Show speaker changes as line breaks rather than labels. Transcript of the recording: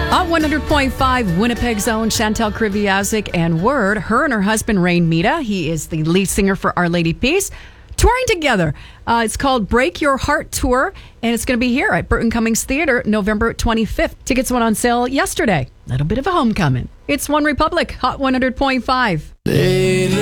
On 100.5, Winnipeg's own Chantal Kriviazik and Word, her and her husband, Rain Mita, he is the lead singer for Our Lady Peace, touring together. It's called Break Your Heart Tour, and it's going to be here at Burton Cummings Theater, November 25th. Tickets went on sale yesterday. Little bit of a homecoming. It's One Republic, Hot 100.5.